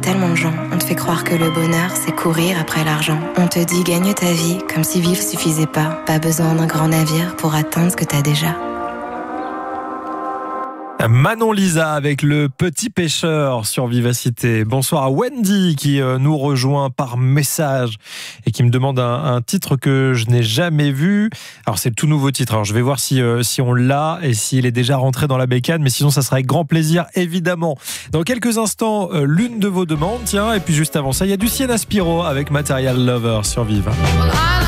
tellement de gens. On te fait croire que le bonheur, c'est courir après l'argent. On te dit gagne ta vie, comme si vivre suffisait pas. Pas besoin d'un grand navire pour atteindre ce que t'as déjà. Manon Lisa avec Le Petit Pêcheur sur Vivacité. Bonsoir à Wendy qui nous rejoint par message et qui me demande un titre que je n'ai jamais vu. Alors c'est le tout nouveau titre. Alors je vais voir si on l'a et s'il est déjà rentré dans la bécane. Mais sinon ça sera avec grand plaisir évidemment. Dans quelques instants, l'une de vos demandes. Tiens, et puis juste avant ça, il y a du Sienna Spiro avec Material Lover sur Viva.